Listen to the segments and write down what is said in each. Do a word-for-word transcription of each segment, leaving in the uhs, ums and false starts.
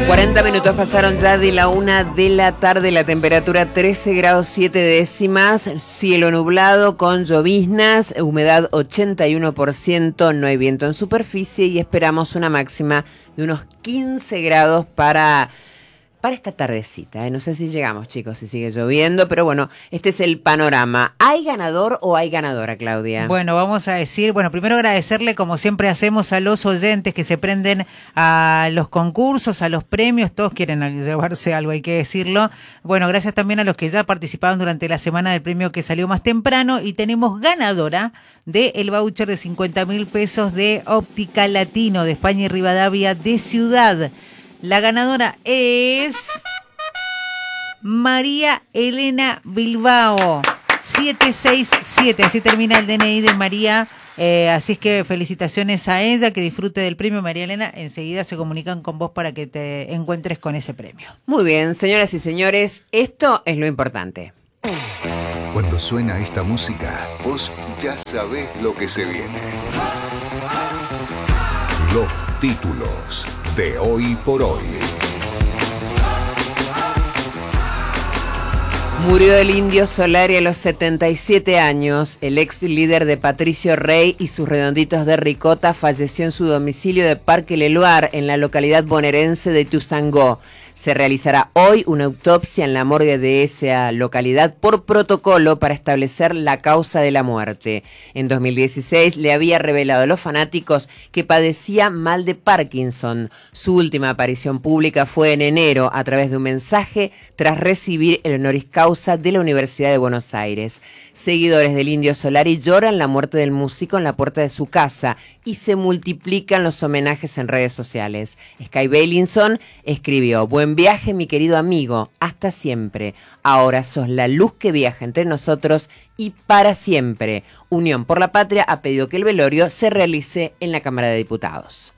cuarenta minutos pasaron ya de la una de la tarde, la temperatura trece grados siete décimas, cielo nublado con lloviznas, humedad ochenta y uno por ciento, no hay viento en superficie y esperamos una máxima de unos quince grados para... Para esta tardecita, ¿eh? No sé si llegamos, chicos, si sigue lloviendo, pero bueno, este es el panorama. ¿Hay ganador o hay ganadora, Claudia? Bueno, vamos a decir, bueno, primero agradecerle, como siempre hacemos, a los oyentes que se prenden a los concursos, a los premios, todos quieren llevarse algo, hay que decirlo. Bueno, gracias también a los que ya participaron durante la semana del premio que salió más temprano y tenemos ganadora del voucher de cincuenta mil pesos de Óptica Latino de España y Rivadavia de Ciudad. La ganadora es María Elena Bilbao, siete seis siete, así termina el D N I de María, eh, así es que felicitaciones a ella, que disfrute del premio. María Elena, enseguida se comunican con vos para que te encuentres con ese premio. Muy bien, señoras y señores, esto es lo importante. Cuando suena esta música, vos ya sabés lo que se viene. Los títulos de Hoy por Hoy. Murió el Indio Solari a los setenta y siete años. El ex líder de Patricio Rey y sus redonditos de ricota falleció en su domicilio de Parque Leloir, en la localidad bonaerense de Tuzangó. Se realizará hoy una autopsia en la morgue de esa localidad por protocolo para establecer la causa de la muerte. En dos mil dieciséis le había revelado a los fanáticos que padecía mal de Parkinson. Su última aparición pública fue en enero a través de un mensaje tras recibir el honoris causa de la Universidad de Buenos Aires. Seguidores del Indio Solari lloran la muerte del músico en la puerta de su casa y se multiplican los homenajes en redes sociales. Sky Bailinson escribió: "Buen viaje, mi querido amigo, hasta siempre. Ahora sos la luz que viaja entre nosotros y para siempre. Unión por la Patria ha pedido que el velorio se realice en la Cámara de Diputados".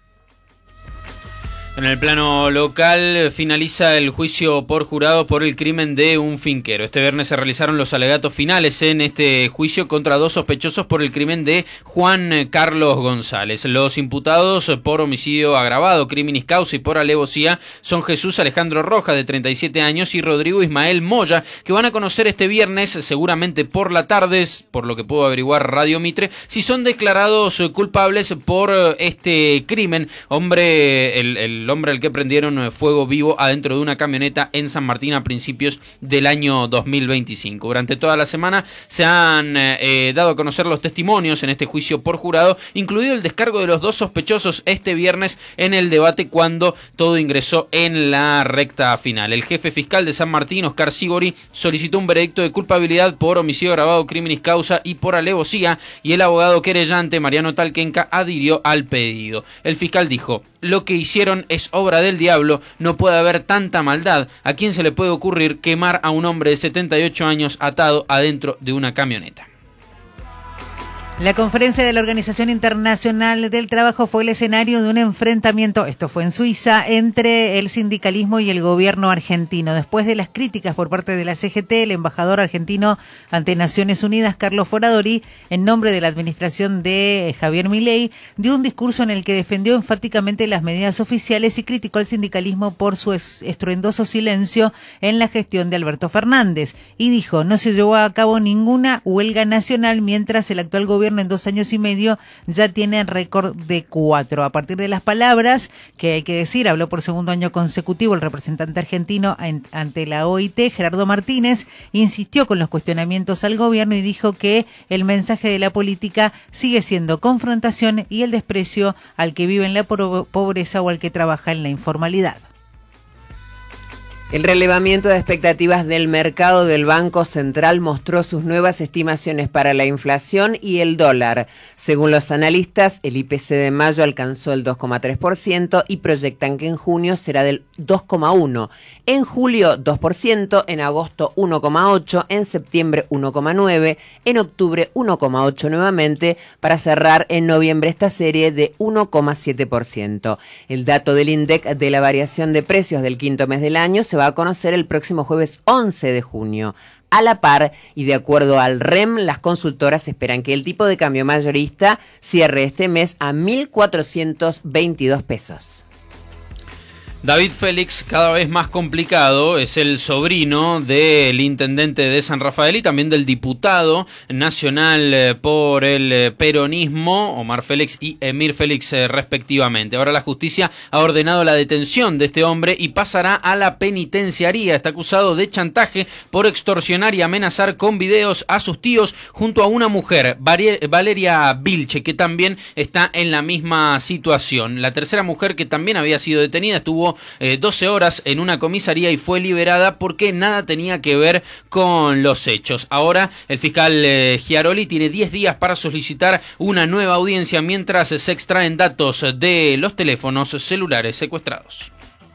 En el plano local finaliza el juicio por jurado por el crimen de un finquero. Este viernes se realizaron los alegatos finales en este juicio contra dos sospechosos por el crimen de Juan Carlos González. Los imputados por homicidio agravado, criminis causa y por alevosía son Jesús Alejandro Rojas, de treinta y siete años, y Rodrigo Ismael Moya, que van a conocer este viernes, seguramente por la tarde, por lo que puedo averiguar Radio Mitre, si son declarados culpables por este crimen. Hombre, el, el El hombre al que prendieron fuego vivo adentro de una camioneta en San Martín a principios del año dos mil veinticinco. Durante toda la semana se han eh, dado a conocer los testimonios en este juicio por jurado, incluido el descargo de los dos sospechosos este viernes en el debate cuando todo ingresó en la recta final. El jefe fiscal de San Martín, Oscar Sigori, solicitó un veredicto de culpabilidad por homicidio agravado, criminis causa y por alevosía, y el abogado querellante, Mariano Talquenca, adhirió al pedido. El fiscal dijo: "Lo que hicieron es obra del diablo, no puede haber tanta maldad. ¿A quién se le puede ocurrir quemar a un hombre de setenta y ocho años atado adentro de una camioneta?". La conferencia de la Organización Internacional del Trabajo fue el escenario de un enfrentamiento, esto fue en Suiza, entre el sindicalismo y el gobierno argentino. Después de las críticas por parte de la C G T, el embajador argentino ante Naciones Unidas, Carlos Foradori, en nombre de la administración de Javier Milei, dio un discurso en el que defendió enfáticamente las medidas oficiales y criticó al sindicalismo por su estruendoso silencio en la gestión de Alberto Fernández. Y dijo: "No se llevó a cabo ninguna huelga nacional, mientras el actual gobierno en dos años y medio ya tiene récord de cuatro". A partir de las palabras, que hay que decir, habló por segundo año consecutivo el representante argentino ante la O I T, Gerardo Martínez, insistió con los cuestionamientos al gobierno y dijo que el mensaje de la política sigue siendo confrontación y el desprecio al que vive en la pobreza o al que trabaja en la informalidad. El relevamiento de expectativas del mercado del Banco Central mostró sus nuevas estimaciones para la inflación y el dólar. Según los analistas, el I P C de mayo alcanzó el dos coma tres por ciento y proyectan que en junio será del dos coma uno por ciento. En julio dos por ciento, en agosto uno coma ocho por ciento, en septiembre uno coma nueve por ciento, en octubre uno coma ocho por ciento nuevamente, para cerrar en noviembre esta serie de uno coma siete por ciento. El dato del INDEC de la variación de precios del quinto mes del año se va a conocer el próximo jueves once de junio. A la par, y de acuerdo al R E M, las consultoras esperan que el tipo de cambio mayorista cierre este mes a mil cuatrocientos veintidós pesos. David Félix, cada vez más complicado, es el sobrino del intendente de San Rafael y también del diputado nacional por el peronismo, Omar Félix y Emir Félix respectivamente. Ahora la justicia ha ordenado la detención de este hombre y pasará a la penitenciaría. Está acusado de chantaje por extorsionar y amenazar con videos a sus tíos junto a una mujer, Valeria Vilche, que también está en la misma situación. La tercera mujer, que también había sido detenida, estuvo Eh, doce horas en una comisaría y fue liberada porque nada tenía que ver con los hechos. Ahora el fiscal eh, Giaroli tiene diez días para solicitar una nueva audiencia mientras se extraen datos de los teléfonos celulares secuestrados.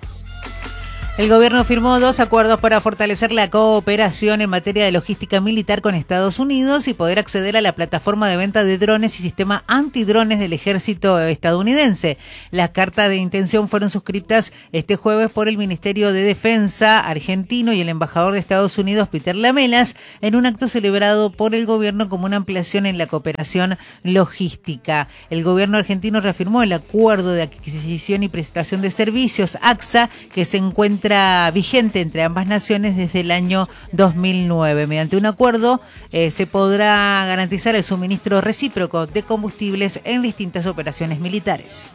El gobierno firmó dos acuerdos para fortalecer la cooperación en materia de logística militar con Estados Unidos y poder acceder a la plataforma de venta de drones y sistema antidrones del ejército estadounidense. Las cartas de intención fueron suscritas este jueves por el Ministerio de Defensa argentino y el embajador de Estados Unidos, Peter Lamelas, en un acto celebrado por el gobierno como una ampliación en la cooperación logística. El gobierno argentino reafirmó el acuerdo de adquisición y prestación de servicios, A X A, que se encuentra vigente entre ambas naciones desde el año dos mil nueve. Mediante un acuerdo eh, se podrá garantizar el suministro recíproco de combustibles en distintas operaciones militares.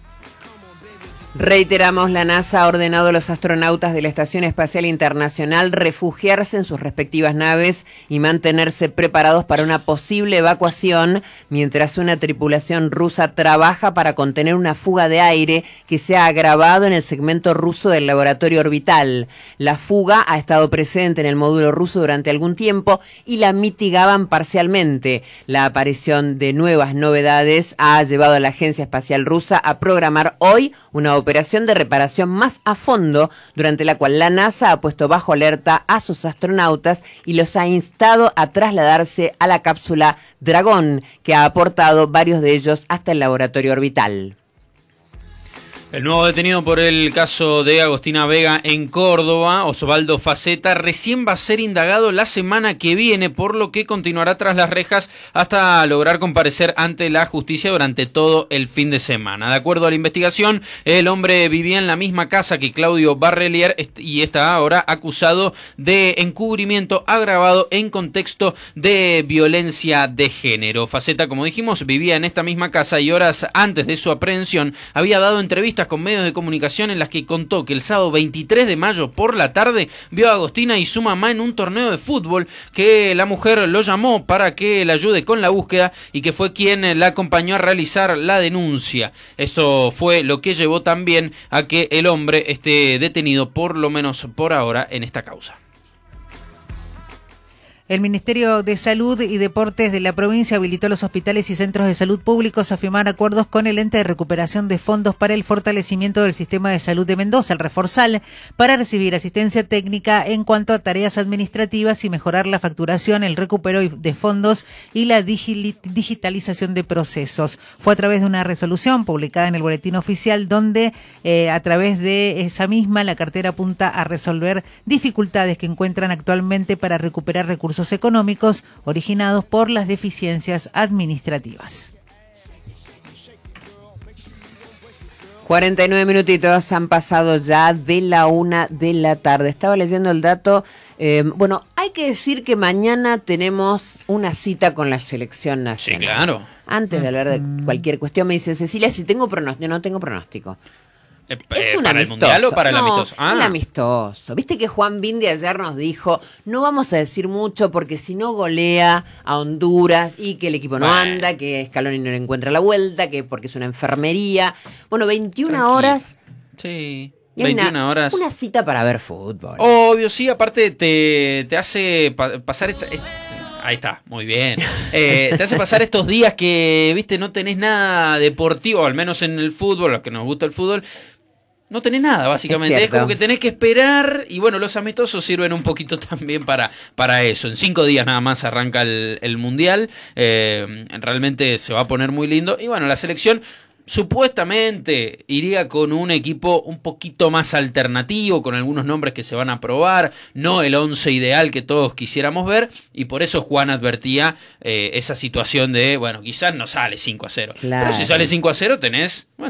Reiteramos, la NASA ha ordenado a los astronautas de la Estación Espacial Internacional refugiarse en sus respectivas naves y mantenerse preparados para una posible evacuación mientras una tripulación rusa trabaja para contener una fuga de aire que se ha agravado en el segmento ruso del laboratorio orbital. La fuga ha estado presente en el módulo ruso durante algún tiempo y la mitigaban parcialmente. La aparición de nuevas novedades ha llevado a la Agencia Espacial Rusa a programar hoy una operación de reparación más a fondo, durante la cual la NASA ha puesto bajo alerta a sus astronautas y los ha instado a trasladarse a la cápsula Dragón, que ha aportado varios de ellos hasta el laboratorio orbital. El nuevo detenido por el caso de Agostina Vega en Córdoba, Osvaldo Faceta, recién va a ser indagado la semana que viene, por lo que continuará tras las rejas hasta lograr comparecer ante la justicia durante todo el fin de semana. De acuerdo a la investigación, el hombre vivía en la misma casa que Claudio Barrelier y está ahora acusado de encubrimiento agravado en contexto de violencia de género. Faceta, como dijimos, vivía en esta misma casa y horas antes de su aprehensión había dado entrevistas con medios de comunicación en las que contó que el sábado veintitrés de mayo por la tarde vio a Agostina y su mamá en un torneo de fútbol, que la mujer lo llamó para que la ayude con la búsqueda y que fue quien la acompañó a realizar la denuncia. Eso fue lo que llevó también a que el hombre esté detenido, por lo menos por ahora, en esta causa. El Ministerio de Salud y Deportes de la provincia habilitó los hospitales y centros de salud públicos a firmar acuerdos con el ente de recuperación de fondos para el fortalecimiento del sistema de salud de Mendoza, el Reforsal, para recibir asistencia técnica en cuanto a tareas administrativas y mejorar la facturación, el recupero de fondos y la digitalización de procesos. Fue a través de una resolución publicada en el Boletín Oficial donde eh, a través de esa misma la cartera apunta a resolver dificultades que encuentran actualmente para recuperar recursos económicos originados por las deficiencias administrativas. cuarenta y nueve minutitos han pasado ya de la una de la tarde. Estaba leyendo el dato. Eh, bueno, hay que decir que mañana tenemos una cita con la selección nacional. Sí, claro. Antes de hablar de cualquier cuestión, me dice Cecilia, si tengo pronóstico. Yo no tengo pronóstico. Eh, ¿Es un ¿Para amistoso? ¿El mundial o para el no, amistoso? Ah. El amistoso. Viste que Juan Bindi ayer nos dijo, no vamos a decir mucho porque si no golea a Honduras y que el equipo no bueno. anda, que Scaloni no le encuentra la vuelta, que porque es una enfermería. Bueno, veintiuna Tranquilo. horas. Sí. veintiuna una, horas. Una cita para ver fútbol. Obvio, sí, aparte te, te hace pa- pasar esta... esta Ahí está, muy bien. Eh, te hace pasar estos días que, viste, no tenés nada deportivo, al menos en el fútbol, los que nos gusta el fútbol, no tenés nada, básicamente. Es, es como que tenés que esperar y, bueno, los amistosos sirven un poquito también para, para eso. En cinco días nada más arranca el, el Mundial. Eh, realmente se va a poner muy lindo. Y, bueno, la selección supuestamente iría con un equipo un poquito más alternativo, con algunos nombres que se van a probar, no el once ideal que todos quisiéramos ver, y por eso Juan advertía eh, esa situación de, bueno, quizás no sale cinco a cero, claro. Pero si sale cinco a cero tenés, bueno,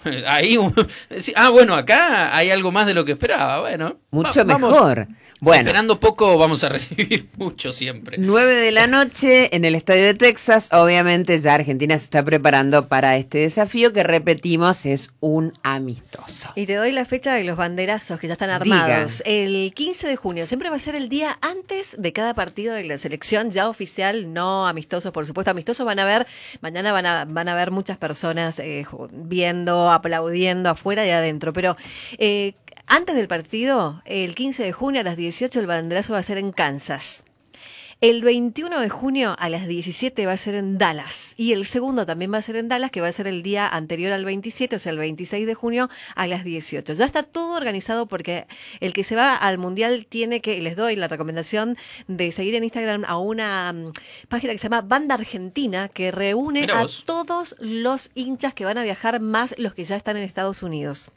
ahí, ah, bueno, acá hay algo más de lo que esperaba, bueno. Mucho va, mejor. Vamos, bueno. Esperando poco vamos a recibir mucho siempre. nueve de la noche en el Estadio de Texas. Obviamente ya Argentina se está preparando para este desafío que, repetimos, es un amistoso. Y te doy la fecha de los banderazos que ya están armados. Diga. El quince de junio, siempre va a ser el día antes de cada partido de la selección, ya oficial, no amistosos, por supuesto. Amistosos van a ver, mañana van a, van a ver muchas personas eh, viendo, aplaudiendo afuera y adentro, pero... Eh, Antes del partido, el quince de junio a las dieciocho el banderazo va a ser en Kansas. El veintiuno de junio a las diecisiete va a ser en Dallas. Y el segundo también va a ser en Dallas, que va a ser el día anterior al veintisiete, o sea, el veintiséis de junio a las dieciocho. Ya está todo organizado porque el que se va al Mundial tiene que, les doy la recomendación de seguir en Instagram a una um, página que se llama Banda Argentina, que reúne a todos los hinchas que van a viajar, más los que ya están en Estados Unidos.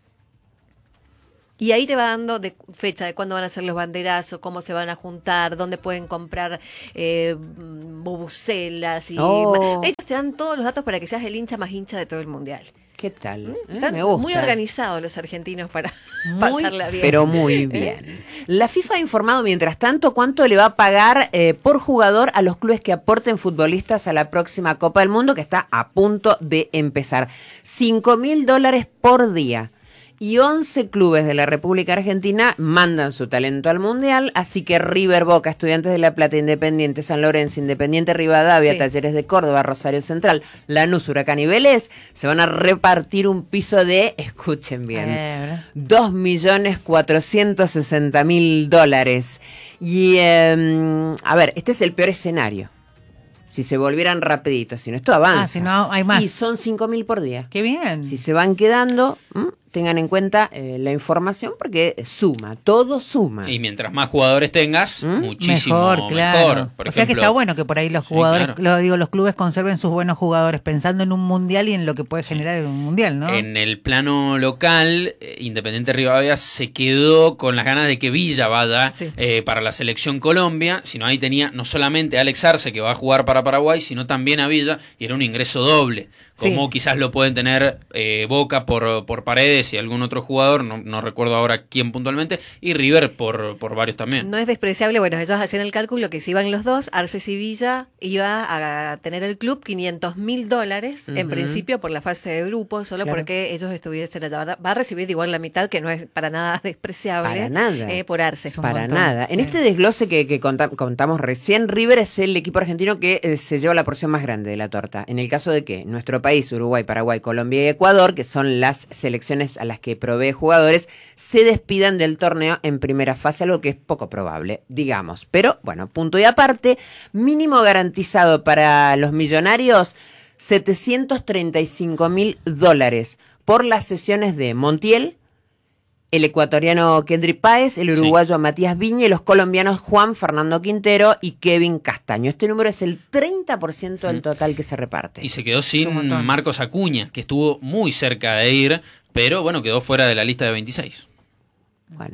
Y ahí te va dando de fecha de cuándo van a ser los banderazos, cómo se van a juntar, dónde pueden comprar eh, bubucelas. Y oh. Ellos te dan todos los datos para que seas el hincha más hincha de todo el mundial. ¿Qué tal? ¿Eh? Están Me gusta. Muy organizados los argentinos para muy, pasarla bien. Pero muy bien. La FIFA ha informado, mientras tanto, cuánto le va a pagar eh, por jugador a los clubes que aporten futbolistas a la próxima Copa del Mundo, que está a punto de empezar. Cinco mil dólares por día. Y once clubes de la República Argentina mandan su talento al Mundial, así que River, Boca, Estudiantes de La Plata, Independiente, San Lorenzo, Independiente Rivadavia, sí. Talleres de Córdoba, Rosario Central, Lanús, Huracán y Vélez se van a repartir un piso de, escuchen bien, eh, dos millones cuatrocientos sesenta mil dólares. Y, eh, a ver, este es el peor escenario. Si se volvieran rapidito, si no, esto avanza. Ah, si no, hay más. Y son cinco mil por día. ¡Qué bien! Si se van quedando, ¿m? tengan en cuenta eh, la información porque suma, todo suma. Y mientras más jugadores tengas, ¿Mm? muchísimo mejor. Claro. mejor. o Por ejemplo, sea que está bueno que por ahí los jugadores, sí, claro. lo digo, los clubes conserven sus buenos jugadores pensando en un mundial y en lo que puede generar en un mundial, ¿no? En el plano local, eh, Independiente Rivadavia se quedó con las ganas de que Villa vaya sí. eh, para la selección Colombia, sino ahí tenía no solamente a Alex Arce, que va a jugar para Paraguay, sino también a Villa, y era un ingreso doble, como sí. quizás lo pueden tener eh, Boca por, por Paredes y algún otro jugador, no, no recuerdo ahora quién puntualmente, y River por, por varios también. No es despreciable, bueno, ellos hacían el cálculo que si iban los dos, Arce y Villa iba a tener el club quinientos mil dólares, uh-huh. en principio por la fase de grupo, solo claro. porque ellos estuviesen allá. Va a recibir igual la mitad, que no es para nada despreciable. Para nada. Eh, por Arce. Para nada. Sí. En este desglose que, que conta, contamos recién, River es el equipo argentino que eh, se lleva la porción más grande de la torta. En el caso de que nuestro país, Uruguay, Paraguay, Colombia y Ecuador, que son las selecciones a las que provee jugadores, se despidan del torneo en primera fase, algo que es poco probable, digamos. Pero, bueno, punto y aparte, mínimo garantizado para los millonarios, setecientos treinta y cinco mil dólares por las sesiones de Montiel, el ecuatoriano Kendrick Páez, el uruguayo sí. Matías Viña y los colombianos Juan Fernando Quintero y Kevin Castaño. Este número es el treinta por ciento del total que se reparte. Y se quedó sin Marcos Acuña, que estuvo muy cerca de ir, pero bueno, quedó fuera de la lista de veintiséis. Bueno.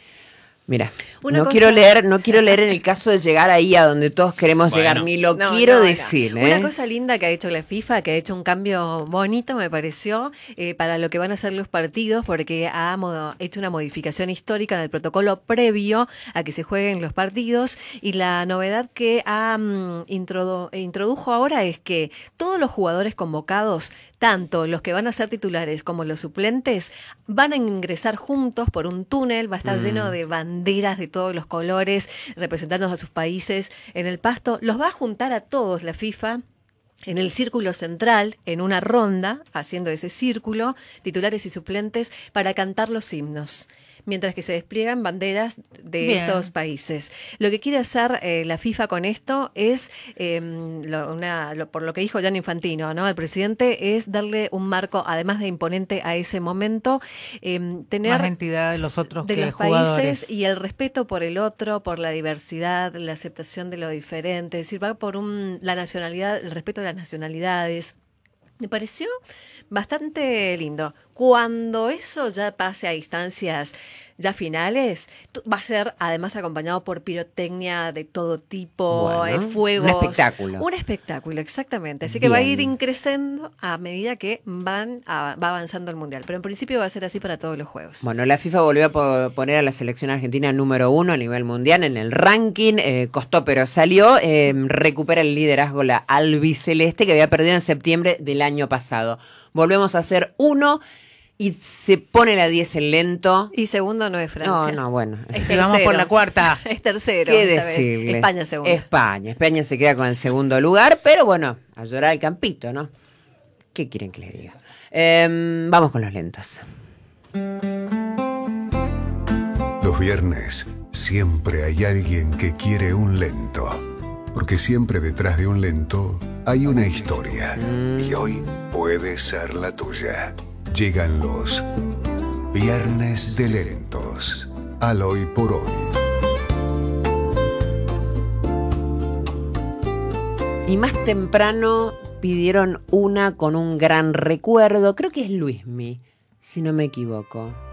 Mira, Una no cosa... quiero leer, no quiero leer en el caso de llegar ahí a donde todos queremos bueno, llegar, ni lo no, quiero no, decir. ¿eh? Una cosa linda que ha hecho la FIFA, que ha hecho un cambio bonito, me pareció, eh, para lo que van a ser los partidos, porque ha modo, hecho una modificación histórica del protocolo previo a que se jueguen los partidos, y la novedad que ha um, introdu- introdujo ahora es que todos los jugadores convocados, tanto los que van a ser titulares como los suplentes, van a ingresar juntos por un túnel, va a estar mm. lleno de banderas de todos los colores, representando a sus países en el pasto. Los va a juntar a todos la FIFA en el círculo central, en una ronda, haciendo ese círculo, titulares y suplentes, para cantar los himnos, mientras que se despliegan banderas de Bien. estos países. Lo que quiere hacer eh, la FIFA con esto es, eh, lo, una, lo, por lo que dijo Gianni Infantino, ¿no? El presidente, es darle un marco, además de imponente a ese momento, eh, tener más entidad de los otros de que los jugadores. países y el respeto por el otro, por la diversidad, la aceptación de lo diferente, es decir, va por un, la nacionalidad, el respeto de las nacionalidades. Me pareció bastante lindo. Cuando eso ya pase a instancias ya finales, va a ser además acompañado por pirotecnia de todo tipo, Bueno, eh, fuegos. un espectáculo. Un espectáculo, exactamente. Así que Bien. va a ir increciendo a medida que van a- va avanzando el Mundial. Pero en principio va a ser así para todos los juegos. Bueno, la FIFA volvió a po- poner a la selección argentina número uno a nivel mundial en el ranking. Eh, costó, pero salió. Eh, recupera el liderazgo la albiceleste, que había perdido en septiembre del año pasado. Volvemos a ser uno y se pone la diez en lento. Y segundo no es Francia. No, no, bueno. Es Y vamos por la cuarta. Es tercero. ¿Qué esta vez. decirle? España segundo. España. España se queda con el segundo lugar, pero bueno, a llorar al campito, ¿no? ¿Qué quieren que les diga? Eh, vamos con los lentos. Los viernes siempre hay alguien que quiere un lento. Porque siempre detrás de un lento hay una historia. Y hoy puede ser la tuya. Llegan los Viernes de Lentos. Al hoy por hoy. Y más temprano pidieron una con un gran recuerdo. Creo que es Luismi, si no me equivoco.